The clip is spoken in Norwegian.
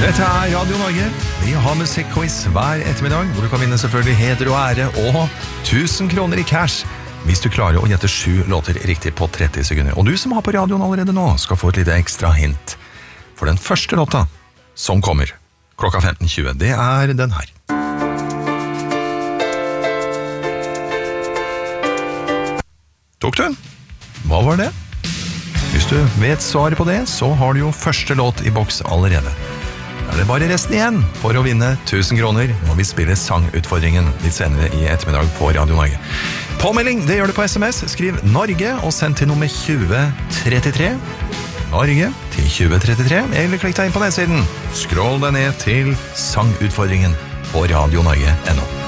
Dette Radio Norge. Vi har musikkquiz hver ettermiddag, hvor du kan vinne selvfølgelig heder og ære og 1000 kroner i cash hvis du klarer å gjette 7 låter riktig på 30 sekunder. Og du som har på radioen allerede nå skal få et lite ekstra hint. For den første låta som kommer klokka 15.20, det er den her. Tok du den? Hva var det? Hvis du vet svaret på det, så har du jo første låt i boks allerede. Da er det bare resten igjen for å vinne 1000 kroner når vi spiller sangutfordringen litt senere i ettermiddag på Radio Norge. Påmelding, det gjør du på SMS. Skriv Norge og send til nummer 2033. Norge til 2033, eller klikk deg inn på nettsiden. Skroll deg ned til sangutfordringen på radionorge.no.